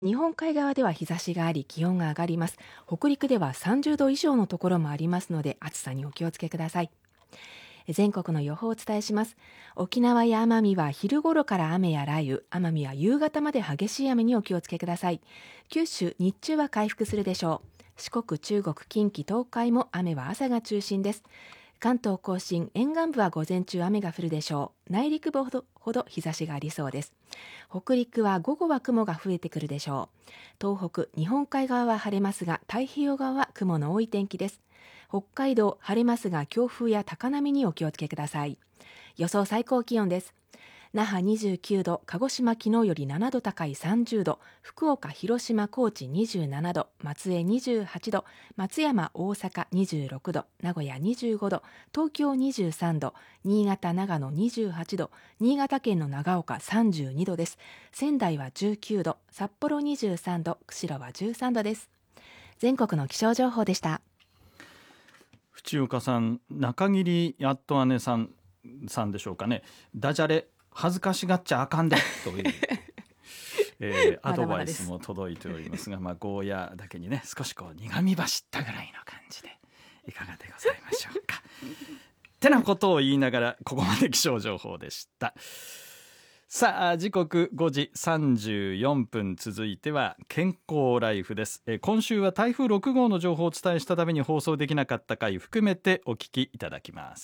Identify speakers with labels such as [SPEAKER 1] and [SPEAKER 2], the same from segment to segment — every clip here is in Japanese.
[SPEAKER 1] 日本海側では日差しがあり気温が上がります。北陸では30度以上のところもありますので、暑さにお気をつけください。全国の予報をお伝えします。沖縄や奄美は昼頃から雨や雷雨、奄美は夕方まで激しい雨にお気をつけください。九州、日中は回復するでしょう。四国、中国、近畿、東海も雨は朝が中心です。関東甲信、沿岸部は午前中雨が降るでしょう。内陸部ほど日差しがありそうです。北陸は午後は雲が増えてくるでしょう。東北、日本海側は晴れますが、太平洋側は雲の多い天気です。北海道、晴れますが強風や高波にお気をつけください。予想最高気温です。那覇29度、鹿児島昨日より7度高い30度、福岡、広島、高知27度、松江28度、松山、大阪26度、名古屋25度、東京23度、新潟、長野28度、新潟県の長岡32度です。仙台は19度、札幌23度、釧路は13度です。全国の気象情報でした。
[SPEAKER 2] 淵岡さん、中桐やっと姉さんでしょうかね。ダジャレ恥ずかしがっちゃあかんでというアドバイスも届いておりますが、ゴーヤだけにね、少し苦み走ったぐらいの感じでいかがでございましょうか。ってなことを言いながら、ここまで気象情報でした。さあ、時刻5時34分、続いては健康ライフです。今週は台風6号の情報をお伝えしたために放送できなかった回含めてお聞きいただきます。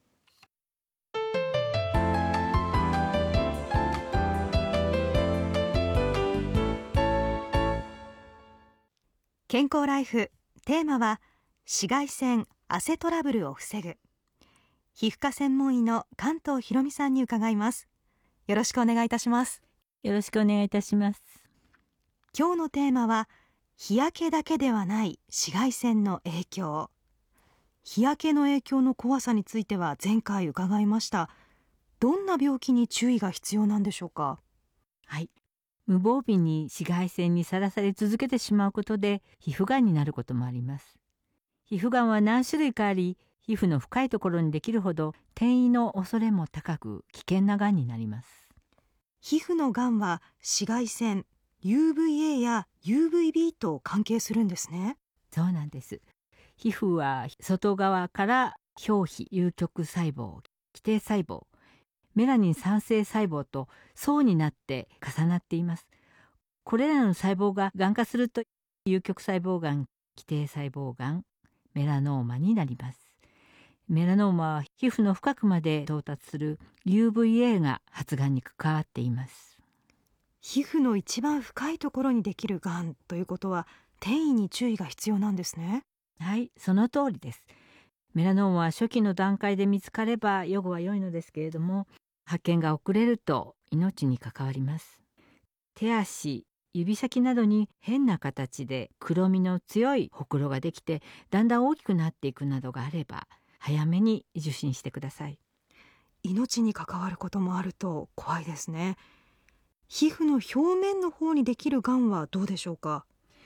[SPEAKER 3] 健康ライフ、テーマは紫外線汗トラブルを防ぐ。皮膚科専門医の関東博美さんに伺います。よろしくお願いいたします。
[SPEAKER 4] よろしくお願いいたします。
[SPEAKER 3] 今日のテーマは日焼けだけではない紫外線の影響。日焼けの影響の怖さについては前回伺いました。どんな病気に注意が必要なんでしょうか。
[SPEAKER 4] はい、無防備に紫外線にさらされ続けてしまうことで皮膚がんになることもあります。皮膚がんは何種類かあり、皮膚の深いところにできるほど転移の恐れも高く危険ながんになります。
[SPEAKER 3] 皮膚のがんは紫外線 UVA や UVB と関係するんですね。
[SPEAKER 4] そうなんです。皮膚は外側から表皮、有極細胞、基底細胞、メラニン産生細胞と層になって重なっています。これらの細胞ががん化すると有極細胞がん、基底細胞がん、メラノーマになります。メラノーマは皮膚の深くまで到達する UVA が発がんに関わっています。
[SPEAKER 3] 皮膚の一番深いところにできるがんということは転移に注意が必要なんですね。
[SPEAKER 4] はい、その通りです。メラノーマは初期の段階で見つかれば予後は良いのですけれども、発見が遅れると命に関わります。手足、指先などに変な形で黒みの強いほくろができてだんだん大きくなっていくなどがあれば早めに受診してください。
[SPEAKER 3] 命に関わることもあると怖いですね。皮膚の表面の方にできるがんはどうでしょうか。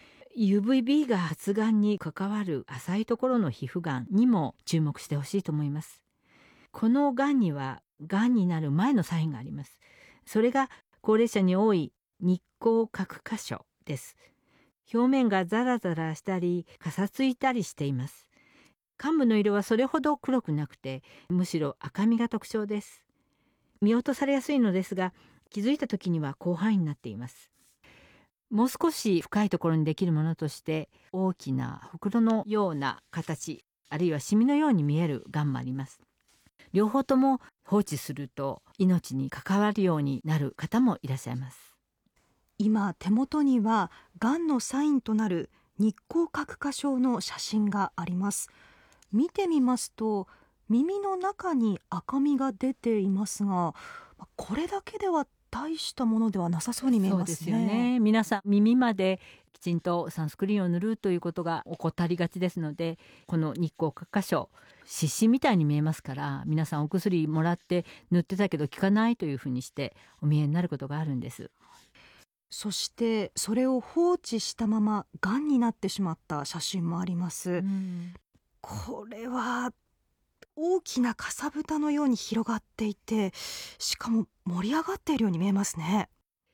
[SPEAKER 4] UVB が発がんに関わる浅いところの皮膚がんにも注目してほしいと思います。このがんにはがんになる前のサインがあります。それが高齢者に多い日光角化症です。表面がザラザラしたりかさついたりしています。患部の色はそれほど黒くなくて、むしろ赤みが特徴です。見落とされやすいのですが、気づいた時には広範囲になっています。もう少し深いところにできるものとして、大きなほくろのような形、あるいはシミのように見えるがんもあります。両方とも放置すると命に関わるようになる方もいらっしゃいます。
[SPEAKER 3] 今手元にはがんのサインとなる日光角化症の写真があります。見てみますと耳の中に赤みが出ていますが、これだけでは大したものではなさそうに見えますね。
[SPEAKER 4] そうですよね。皆さん耳まできちんとサンスクリーンを塗るということが怠りがちですので、この日光角化症、湿疹みたいに見えますから、皆さんお薬もらって塗ってたけど効かないというふうにしてお見えになることがあるんです。
[SPEAKER 3] そしてそれを放置したままがんになってしまった写真もあります。これは大きなかさぶたのように広がっていて、しかも盛り上がっているように見えますね。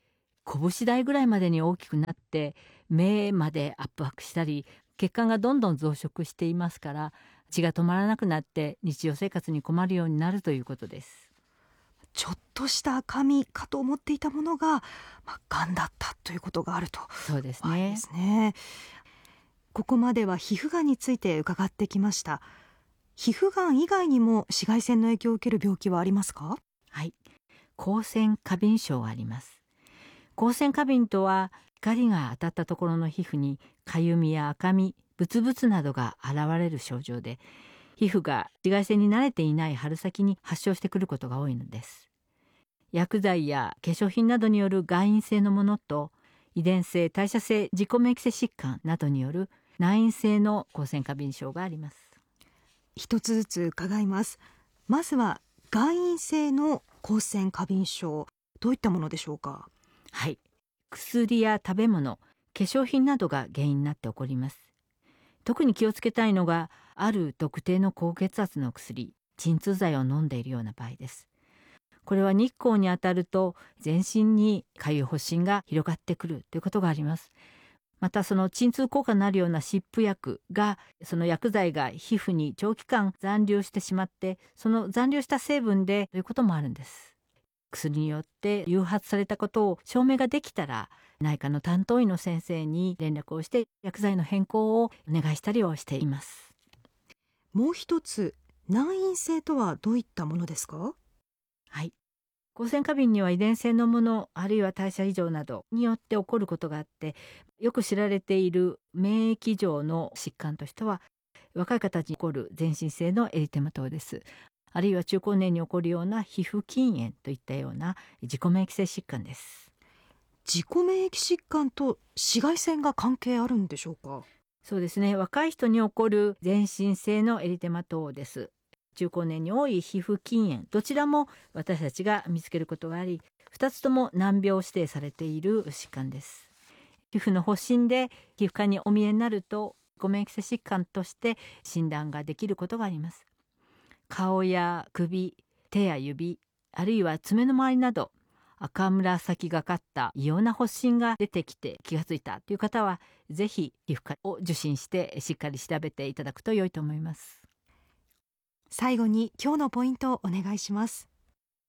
[SPEAKER 4] 拳大ぐらいまでに大きくなって目まで圧迫したり、血管がどんどん増殖していますから、血が止まらなくなって日常生活に困るようになるということです。
[SPEAKER 3] ちょっとした赤みかと思っていたものが、がんだったということがあると。
[SPEAKER 4] そうです
[SPEAKER 3] はい
[SPEAKER 4] ね。
[SPEAKER 3] ですね。ここまでは皮膚がんについて伺ってきました。皮膚がん以外にも紫外線の影響を受ける病気はありますか？
[SPEAKER 4] はい、光線過敏症があります。光線過敏とは、光が当たったところの皮膚にかゆみや赤み、ブツブツなどが現れる症状で、皮膚が紫外線に慣れていない春先に発症してくることが多いのです。薬剤や化粧品などによる外因性のものと、遺伝性、代謝性、自己免疫性疾患などによる内因性の光線過敏症があります。
[SPEAKER 3] 一つずつ伺います。まずは外因性の光線過敏症、どういったものでしょうか？
[SPEAKER 4] はい、薬や食べ物、化粧品などが原因になって起こります。特に気をつけたいのが、ある特定の高血圧の薬、鎮痛剤を飲んでいるような場合です。これは日光に当たると全身にかゆい発疹が広がってくるということがあります。またその鎮痛効果になるような湿布薬が、その薬剤が皮膚に長期間残留してしまって、その残留した成分でということもあるんです。薬によって誘発されたことを証明ができたら、内科の担当医の先生に連絡をして薬剤の変更をお願いしたりをしています。
[SPEAKER 3] もう一つ、内因性とはどういったものですか？
[SPEAKER 4] はい、光線過敏には遺伝性のもの、あるいは代謝異常などによって起こることがあって、よく知られている免疫上の疾患としては、若い方に起こる全身性のエリテマ等です。あるいは中高年に起こるような皮膚筋炎といったような自己免疫性疾患です。
[SPEAKER 3] 自己免疫疾患と紫外線が関係あるんでしょうか？
[SPEAKER 4] そうですね、若い人に起こる全身性のエリテマ等です。中高年に多い皮膚筋炎、どちらも私たちが見つけることがあり、2つとも難病指定されている疾患です。皮膚の発疹で皮膚科にお見えになると、自己免疫性疾患として診断ができることがあります。顔や首、手や指、あるいは爪の周りなど、赤紫がかった異様な発疹が出てきて気がついたという方は、ぜひ皮膚科を受診してしっかり調べていただくと良いと思います。
[SPEAKER 3] 最後に今日のポイントをお願いします。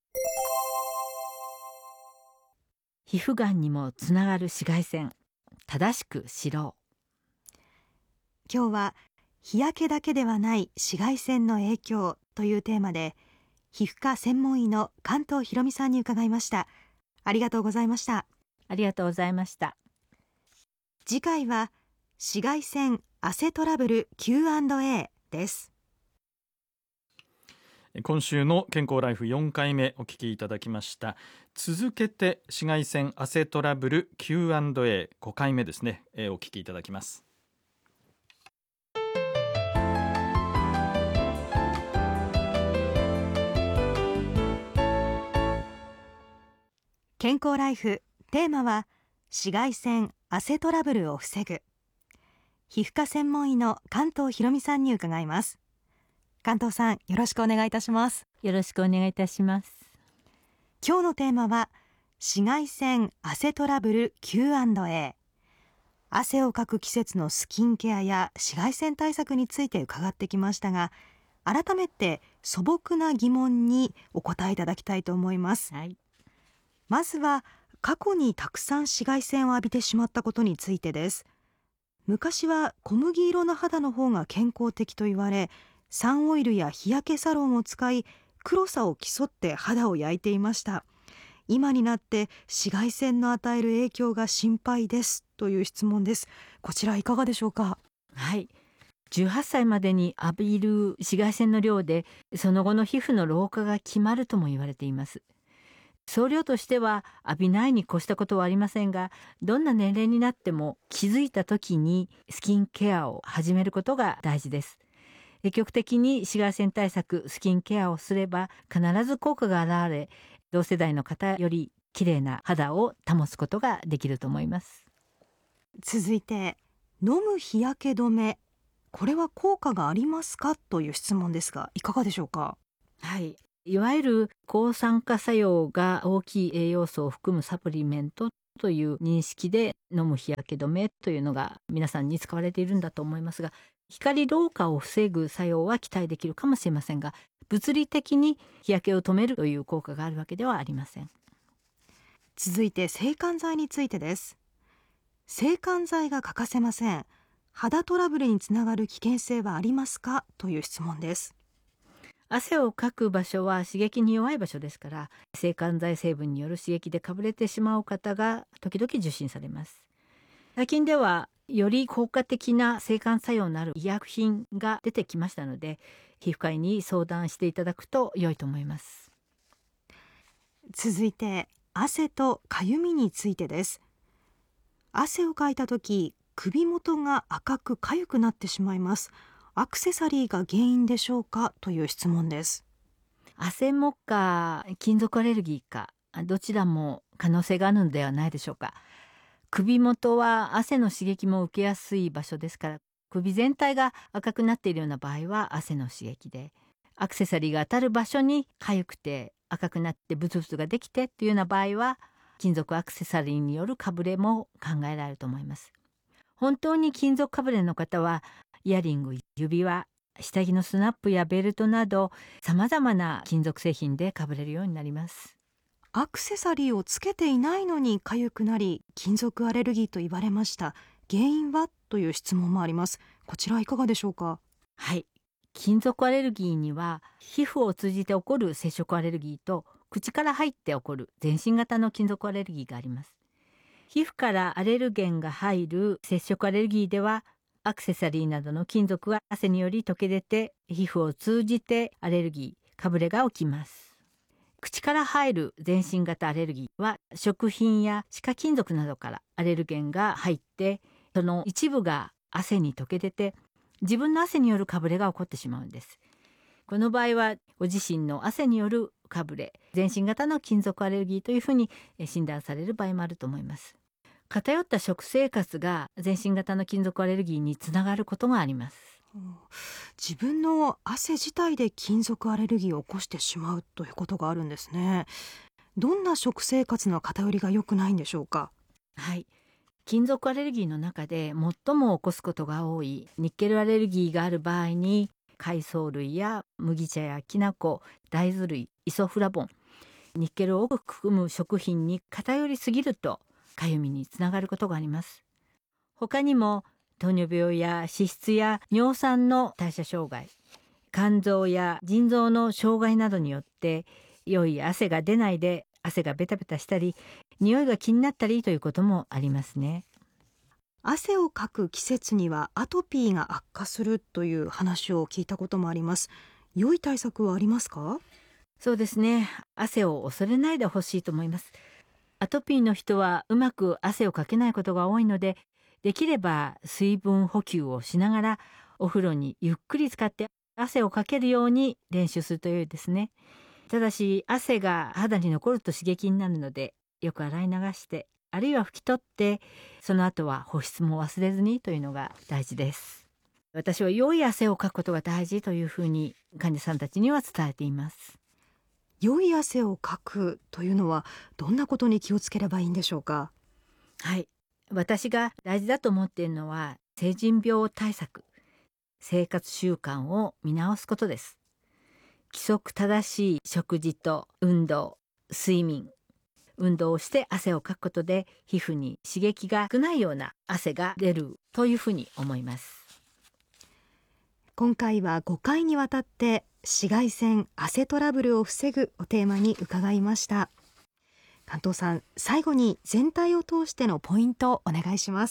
[SPEAKER 4] 皮膚がんにもつながる紫外線、正しく知ろう。
[SPEAKER 3] 今日は日焼けだけではない紫外線の影響というテーマで、皮膚科専門医の関東博美さんに伺いました。ありがとうございました。
[SPEAKER 4] ありがとうございました。
[SPEAKER 3] 次回は紫外線汗トラブル Q&A です。
[SPEAKER 2] 今週の健康ライフ4回目お聞きいただきました。続けて紫外線汗トラブル Q&A 5回目ですね、お聞きいただきます。
[SPEAKER 3] 健康ライフ、テーマは紫外線汗トラブルを防ぐ。皮膚科専門医の関東博美さんに伺います。関東さん、よろしくお願いいたします。
[SPEAKER 4] よろしくお願いいたします。
[SPEAKER 3] 今日のテーマは紫外線汗トラブル Q&A。 汗をかく季節のスキンケアや紫外線対策について伺ってきましたが、改めて素朴な疑問にお答えいただきたいと思います。
[SPEAKER 4] はい、
[SPEAKER 3] まずは過去にたくさん紫外線を浴びてしまったことについてです。昔は小麦色の肌の方が健康的と言われ、サンオイルや日焼けサロンを使い黒さを競って肌を焼いていました。今になって紫外線の与える影響が心配ですという質問です。こちらいかがでしょうか？
[SPEAKER 4] はい、18歳までに浴びる紫外線の量で、その後の皮膚の老化が決まるとも言われています。総量としては浴びないに越したことはありませんが、どんな年齢になっても気づいた時にスキンケアを始めることが大事です。積極的に紫外線対策、スキンケアをすれば必ず効果が現れ、同世代の方より綺麗な肌を保つことができると思います。
[SPEAKER 3] 続いて、飲む日焼け止め、これは効果がありますかという質問ですが、いかがでしょうか？
[SPEAKER 4] はい、いわゆる抗酸化作用が大きい栄養素を含むサプリメントという認識で飲む日焼け止めというのが皆さんに使われているんだと思いますが、光老化を防ぐ作用は期待できるかもしれませんが、物理的に日焼けを止めるという効果があるわけではありません。
[SPEAKER 3] 続いて制汗剤についてです。制汗剤が欠かせません。肌トラブルにつながる危険性はありますかという質問です。
[SPEAKER 4] 汗をかく場所は刺激に弱い場所ですから、制汗剤成分による刺激でかぶれてしまう方が時々受診されます。最近ではより効果的な制汗作用のある医薬品が出てきましたので、皮膚科医に相談していただくと良いと思います。
[SPEAKER 3] 続いて汗とかゆみについてです。汗をかいた時、首元が赤くかゆくなってしまいます。アクセサリーが原因でしょうかという質問です。
[SPEAKER 4] 汗もか金属アレルギーか、どちらも可能性があるのではないでしょうか。首元は汗の刺激も受けやすい場所ですから、首全体が赤くなっているような場合は汗の刺激で、アクセサリーが当たる場所に痒くて赤くなってブツブツができてというような場合は、金属アクセサリーによるかぶれも考えられると思います。本当に金属かぶれの方は、イヤリング、指輪、下着のスナップやベルトなどさまざまな金属製品でかぶれるようになります。
[SPEAKER 3] アクセサリーをつけていないのにかゆくなり、金属アレルギーと言われました。原因はという質問もあります。こちらいかがでしょうか。
[SPEAKER 4] はい、金属アレルギーには皮膚を通じて起こる接触アレルギーと口から入って起こる全身型の金属アレルギーがあります。皮膚からアレルゲンが入る接触アレルギーでは、アクセサリーなどの金属は汗により溶け出て、皮膚を通じてアレルギー、かぶれが起きます。口から入る全身型アレルギーは、食品や歯科金属などからアレルゲンが入って、その一部が汗に溶け出て、自分の汗によるかぶれが起こってしまうんです。この場合はご自身の汗によるかぶれ、全身型の金属アレルギーというふうに診断される場合もあると思います。偏った食生活が全身型の金属アレルギーにつながることがあります。
[SPEAKER 3] 自分の汗自体で金属アレルギーを起こしてしまうということがあるんですね。どんな食生活の偏りが良くないんでしょうか。
[SPEAKER 4] はい、金属アレルギーの中で最も起こすことが多いニッケルアレルギーがある場合に、海藻類や麦茶やきな粉、大豆類、イソフラボン、ニッケルを多く含む食品に偏りすぎるとかゆみにつながることがあります。他にも糖尿病や脂質や尿酸の代謝障害、肝臓や腎臓の障害などによって良い汗が出ないで汗がベタベタしたり、匂いが気になったりということもありますね。
[SPEAKER 3] 汗をかく季節にはアトピーが悪化するという話を聞いたこともあります。良い対策はありますか。
[SPEAKER 4] そうですね、汗を恐れないでほしいと思います。アトピーの人はうまく汗をかけないことが多いので、できれば水分補給をしながらお風呂にゆっくり浸かって汗をかけるように練習すると良いですね。ただし汗が肌に残ると刺激になるので、よく洗い流して、あるいは拭き取って、その後は保湿も忘れずにというのが大事です。私は良い汗をかくことが大事というふうに患者さんたちには伝えています。
[SPEAKER 3] 良い汗をかくというのはどんなことに気をつければいいんでしょうか。
[SPEAKER 4] はい、私が大事だと思っているのは成人病対策、生活習慣を見直すことです。規則正しい食事と運動、睡眠、運動をして汗をかくことで皮膚に刺激が少ないような汗が出るというふうに思います。
[SPEAKER 3] 今回は5回にわたって紫外線汗トラブルを防ぐをテーマに伺いました。関東さん、最後に全体を通してのポイントをお願いします。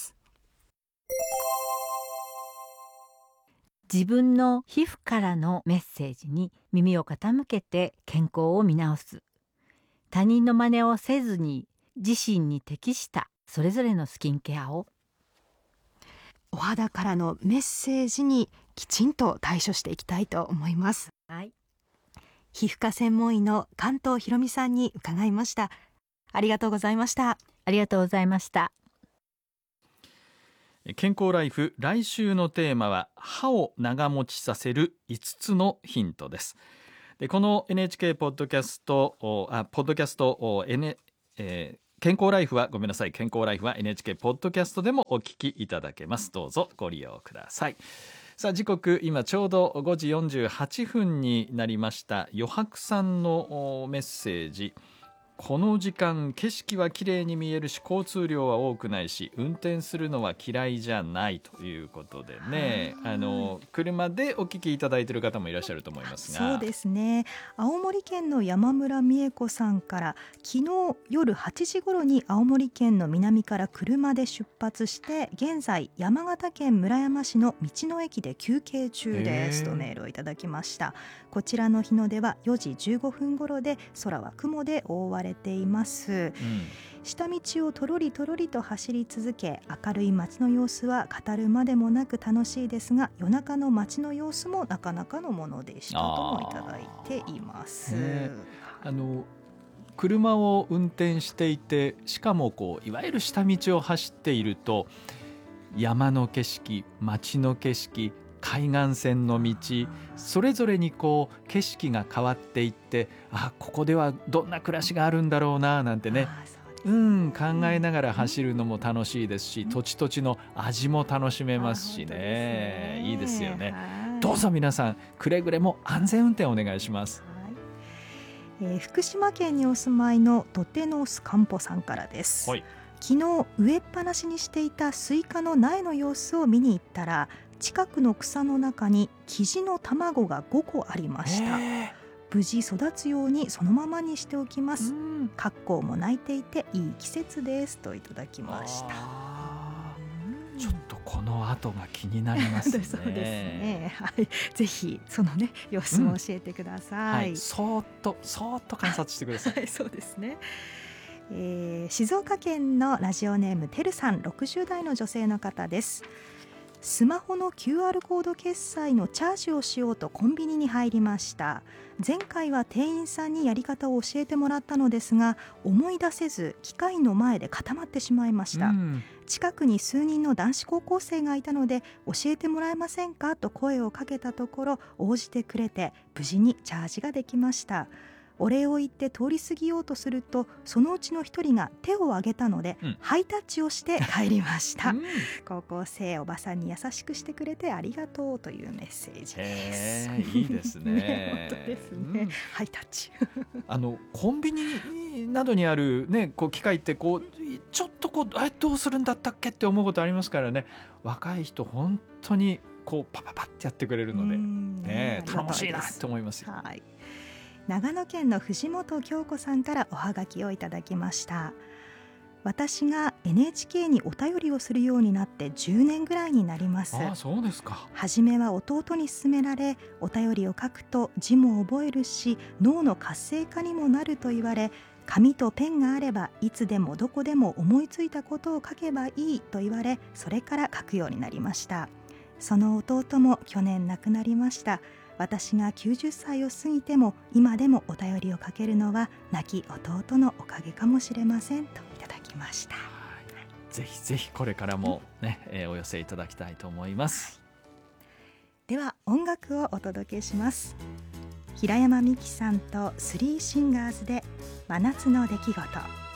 [SPEAKER 4] 自分の皮膚からのメッセージに耳を傾けて健康を見直す。他人の真似をせずに自身に適したそれぞれのスキンケアを。
[SPEAKER 3] お肌からのメッセージにきちんと対処していきたいと思います。
[SPEAKER 4] はい、
[SPEAKER 3] 皮膚科専門医の関東博美さんに伺いました。ありがとうございました。
[SPEAKER 4] ありがとうございました。
[SPEAKER 2] 健康ライフ、来週のテーマは歯を長持ちさせる5つのヒントです。でこの NHK ポッドキャスト健康ライフは健康ライフは NHK ポッドキャストでもお聞きいただけます。どうぞご利用ください。さあ時刻今ちょうど5時48分になりました。余白さんのメッセージ、この時間景色は綺麗に見えるし交通量は多くないし運転するのは嫌いじゃないということでね、車でお聞きいただいている方もいらっしゃると思いますが、
[SPEAKER 3] そうですね。青森県の山村美恵子さんから、昨日夜8時頃に青森県の南から車で出発して現在山形県村山市の道の駅で休憩中ですとメールをいただきました。こちらの日の出は4時15分頃で空は雲で覆われています、下道をとろりとろりと走り続け、明るい街の様子は語るまでもなく楽しいですが、夜中の街の様子もなかなかのものでしたともいただいています、
[SPEAKER 2] 車を運転していて、しかもいわゆる下道を走っていると山の景色、街の景色、海岸線の道、それぞれに景色が変わっていって、ここではどんな暮らしがあるんだろうななんてね、考えながら走るのも楽しいですし、土地土地の味も楽しめますしね、いいですよね。どうぞ皆さんくれぐれも安全運転お願いします。
[SPEAKER 3] 福島県にお住まいの土手のスカンポさんからです。昨日植えっぱなしにしていたスイカの苗の様子を見に行ったら、近くの草の中にキジの卵が5個ありました。無事育つようにそのままにしておきます。格好も鳴いていていい季節ですといただきました。
[SPEAKER 2] ちょっとこの後が気になりますね。
[SPEAKER 3] そうですね、ぜひそのね様子も教えてください。
[SPEAKER 2] そーっと観察してください。
[SPEAKER 3] そうですね。静岡県のラジオネームてるさん、60代の女性の方です。スマホの QR コード決済のチャージをしようとコンビニに入りました。前回は店員さんにやり方を教えてもらったのですが、思い出せず機械の前で固まってしまいました。近くに数人の男子高校生がいたので教えてもらえませんかと声をかけたところ応じてくれて、無事にチャージができました。お礼を言って通り過ぎようとすると、そのうちの一人が手を挙げたので、ハイタッチをして帰りました。高校生おばさんに優しくしてくれてありがとうというメッセージです。
[SPEAKER 2] いいですね。
[SPEAKER 3] 本当ですね、ハイタッチ。
[SPEAKER 2] コンビニなどにある、機械ってちょっとどうするんだったっけって思うことありますからね。若い人本当にパパパってやってくれるので、頼もしいなと思いますよ。
[SPEAKER 3] 長野県の藤本京子さんからおはがきをいただきました。私が NHK にお便りをするようになって10年ぐらいになります。
[SPEAKER 2] そうですか。
[SPEAKER 3] 初めは弟に勧められ、お便りを書くと字も覚えるし脳の活性化にもなると言われ、紙とペンがあればいつでもどこでも思いついたことを書けばいいと言われ、それから書くようになりました。その弟も去年亡くなりました。私が90歳を過ぎても今でもお便りをかけるのは亡き弟のおかげかもしれませんといただきました。
[SPEAKER 2] ぜひぜひこれからも、お寄せいただきたいと思います。
[SPEAKER 3] では音楽をお届けします。平山みきさんとスリーシンガーズで真夏の出来事。